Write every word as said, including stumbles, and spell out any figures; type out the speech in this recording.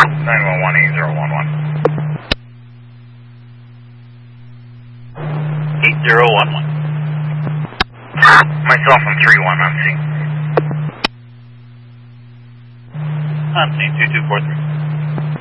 nine one one eight zero one one. eight zero one one. Myself from three one on scene. On scene two two four three.